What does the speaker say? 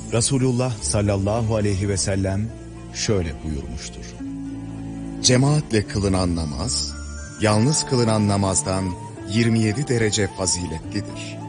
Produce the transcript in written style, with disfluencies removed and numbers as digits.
Resulullah sallallahu aleyhi ve sellem şöyle buyurmuştur. Cemaatle kılınan namaz, yalnız kılınan namazdan 27 derece faziletlidir.